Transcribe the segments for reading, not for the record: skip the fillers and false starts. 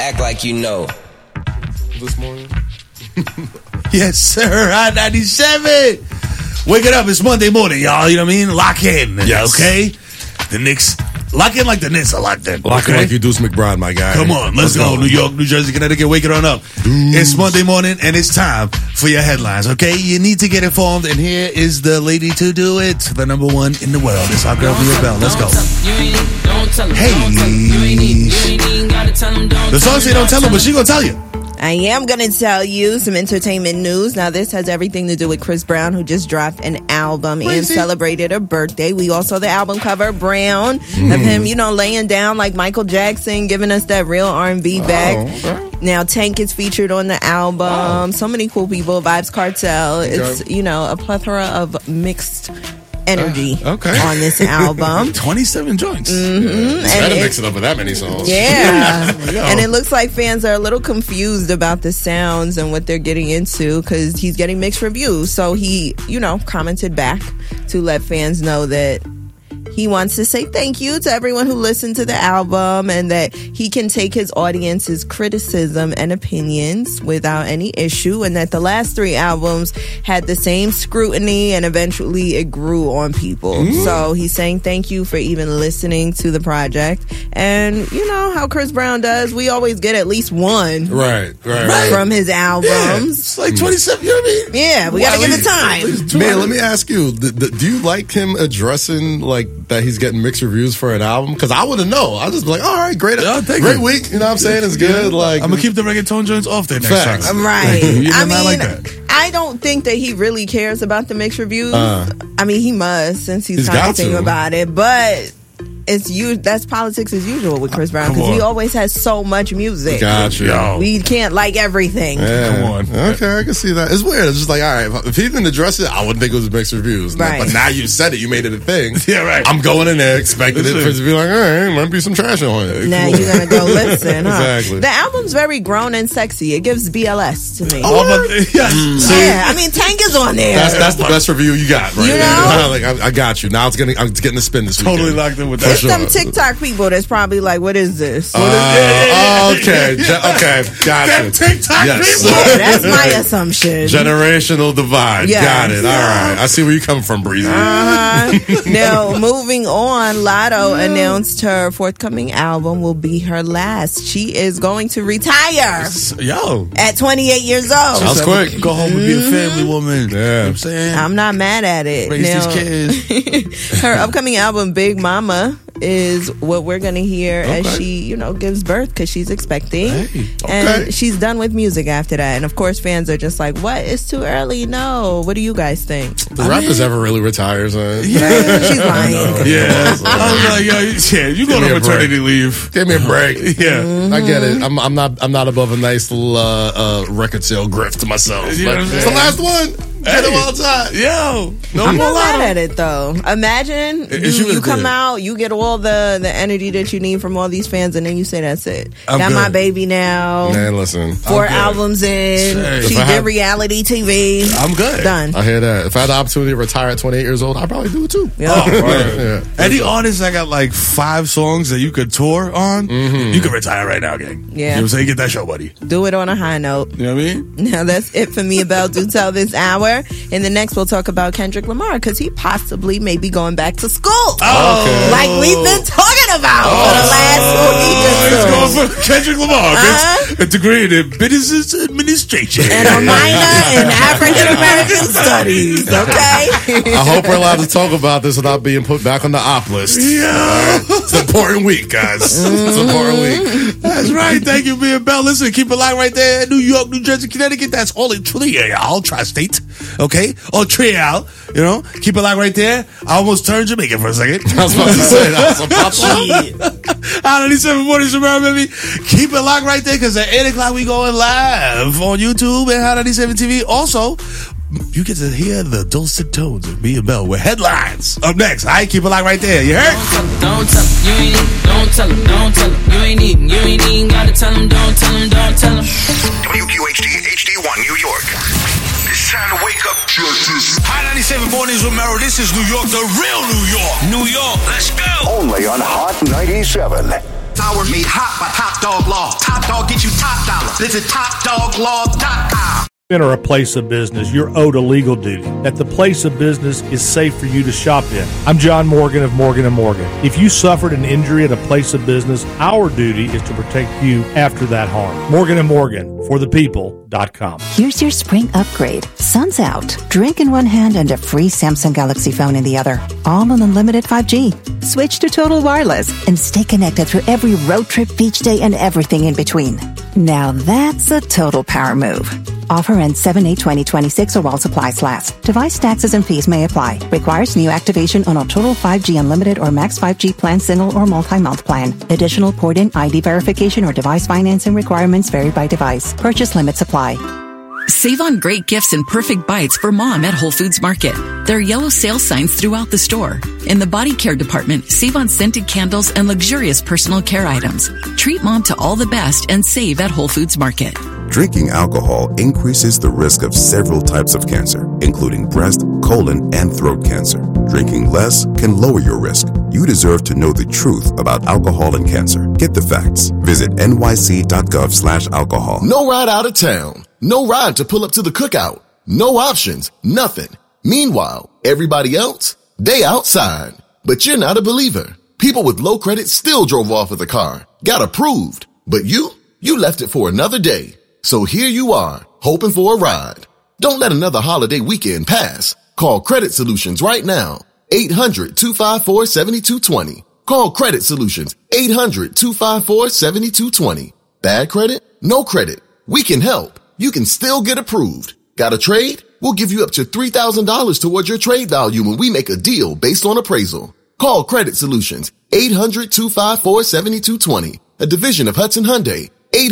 act like you know. This morning? Yes, sir. Hot 97. Wake it up. It's Monday morning, y'all. You know what I mean? Lock in. Yes. Okay? The Knicks. Lock in like the Knicks are locked in. Lock in like you Deuce McBride, my guy. Come on. Let's go. New York, New Jersey, Connecticut. Wake it on up. It's Monday morning, and it's time for your headlines, okay? You need to get informed, and here is the lady to do it. The number one in the world. It's our girl, Mia Bell. Let's go. Hey. The song say don't tell her, but she gonna tell you. I am going to tell you some entertainment news. Now, this has everything to do with Chris Brown, who just dropped an album and celebrated a birthday. We all saw the album cover, Brown, of him, you know, laying down like Michael Jackson, giving us that real R&B back. Okay. Now, Tank is featured on the album. So many cool people. Vibes Cartel. It's, you know, a plethora of mixed energy on this album. 27 joints. Mm-hmm. Try to mix it up with that many songs. Yeah. And it looks like fans are a little confused about the sounds and what they're getting into because he's getting mixed reviews. So he, you know, commented back to let fans know that he wants to say thank you to everyone who listened to the album and that he can take his audience's criticism and opinions without any issue, and that the last 3 albums had the same scrutiny and eventually it grew on people. So he's saying thank you for even listening to the project. And you know how Chris Brown does, we always get at least one right. from his albums. Yeah, it's like 27, you know what I mean? Yeah, we gotta give it time. Man, let me ask you, do you like him addressing like that he's getting mixed reviews for an album? Because I wouldn't know. I'll just be like, all right, great week. You know what I'm saying? It's good. Like, I'm going to keep the reggaeton joints off there next time. Right. I mean, I don't think that he really cares about the mixed reviews. I mean, he must since he's commenting about it. But that's politics as usual with Chris Brown because he always has so much music. Gotcha. We can't like everything. Yeah. Come on. Okay, I can see that. It's weird. It's just like, all right, if he didn't address it, I wouldn't think it was mixed reviews. Right. But now you said it, you made it a thing. Yeah, right. I'm going in there expecting it to be like, all right, might be some trash on it. Now you're going to go listen, huh? Exactly. The album's very grown and sexy. It gives BLS to me. Yeah, I mean, Tank is on there. That's the best review you got, right? You know? Like, I got you. Now I'm getting the spin this weekend. Totally locked in with that. There's some TikTok people that's probably like, what is this? Okay, gotcha. TikTok people. That's my assumption. Generational divide. Yes. Got it. All right. I see where you come from, Breezy. Now, moving on, Lotto announced her forthcoming album will be her last. She is going to retire. At 28 years old. That was quick. Go home and be a family woman. Yeah. You know what I'm saying? I'm not mad at it. Raise these kids. Her upcoming album, Big Mama, is what we're going to hear as she, you know, gives birth because she's expecting. And she's done with music after that. And of course, fans are just like, what? It's too early. No. What do you guys think? The rappers ever really retire, son? Yeah. She's lying. Yeah. I was like, you go to maternity leave. Give me a break. Yeah. I get it. I'm not above a nice little record sale grift to myself. But it's the last one. Get them all time. Yo. I'm not mad at it, though. Imagine you come out, you get all the energy that you need from all these fans, and then you say, that's it. Got my baby now. Man, listen. 4 albums in. She did reality TV. I'm good. Done. I hear that. If I had the opportunity to retire at 28 years old, I'd probably do it, too. Yeah. Any artist that got like 5 songs that you could tour on, you could retire right now, gang. Yeah. You know what I'm saying? Get that show, buddy. Do it on a high note. You know what I mean? Now, that's it for me about Do Tell this hour. In the next, we'll talk about Kendrick Lamar because he possibly may be going back to school. Like we've been talking about for the last week or so. He's going for Kendrick Lamar. A degree in business administration. And a minor in African American studies. Okay? I hope we're allowed to talk about this without being put back on the op list. Yeah. It's an important week, guys. It's an important week. That's right. Thank you, Mia Bell. Listen, keep it locked right there. New York, New Jersey, Connecticut. That's all in Trial, Tri-State. Okay? Or Trial. You know? Keep it locked right there. I almost turned Jamaican for a second. I was about to say that. Hot 97 Mornings around, baby. Keep it locked right there because at 8 o'clock we going live on YouTube and Hot 97 TV. Also, you get to hear the dulcet tones of Mia Bell with headlines. Up next, I keep it locked right there. You heard? Don't tell him, you ain't even, don't tell him, you ain't even gotta tell him, don't tell him. WQHD HD1 New York. It's time to wake up. Hot 97 Mornings with Merrill. This is New York, the real New York. New York, let's go. Only on Hot 97. power made hot by Top Dog Law. Top Dog gets you top dollar. Visit TopDogLaw.com. Enter a place of business, you're owed a legal duty, that the place of business is safe for you to shop in. I'm John Morgan of Morgan & Morgan. If you suffered an injury at a place of business, our duty is to protect you after that harm. Morgan & Morgan, forthepeople.com. Here's your spring upgrade. Sun's out. Drink in one hand and a free Samsung Galaxy phone in the other. All on unlimited 5G. Switch to Total Wireless and stay connected through every road trip, beach day, and everything in between. Now that's a total power move. Offer ends 7/8/2026 or while supplies last. Device taxes and fees may apply. Requires new activation on a Total 5G Unlimited or Max 5G plan, single or multi-month plan. Additional port-in ID verification or device financing requirements vary by device. Purchase limits apply. Save on great gifts and perfect bites for mom at Whole Foods Market. There are yellow sales signs throughout the store. In the body care department, save on scented candles and luxurious personal care items. Treat mom to all the best and save at Whole Foods Market. Drinking alcohol increases the risk of several types of cancer, including breast, colon, and throat cancer. Drinking less can lower your risk. You deserve to know the truth about alcohol and cancer. Get the facts. Visit nyc.gov/alcohol. No ride out of town. No ride to pull up to the cookout. No options. Nothing. Meanwhile, everybody else, they outside. But you're not a believer. People with low credit still drove off with a car. Got approved. But you left it for another day. So here you are, hoping for a ride. Don't let another holiday weekend pass. Call Credit Solutions right now. 800-254-7220. Call Credit Solutions. 800-254-7220. Bad credit? No credit. We can help. You can still get approved. Got a trade? We'll give you up to $3,000 towards your trade value when we make a deal based on appraisal. Call Credit Solutions. 800-254-7220. A division of Hudson Hyundai.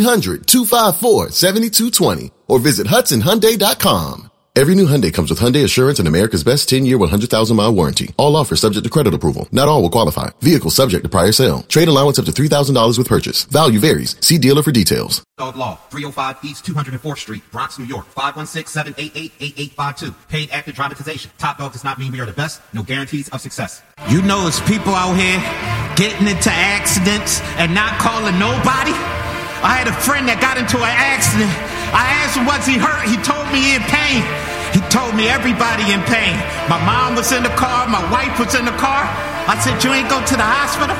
800-254-7220 or visit HudsonHyundai.com. Every new Hyundai comes with Hyundai Assurance and America's Best 10-year, 100,000-mile warranty. All offers subject to credit approval. Not all will qualify. Vehicle subject to prior sale. Trade allowance up to $3,000 with purchase. Value varies. See dealer for details. Dog Law, 305 East 204th Street, Bronx, New York, 516-788-8852. Paid active dramatization. Top Dog does not mean we are the best. No guarantees of success. You know there's people out here getting into accidents and not calling nobody. I had a friend that got into an accident. I asked him, was he hurt? He told me he in pain. He told me everybody in pain. My mom was in the car. My wife was in the car. I said, you ain't go to the hospital?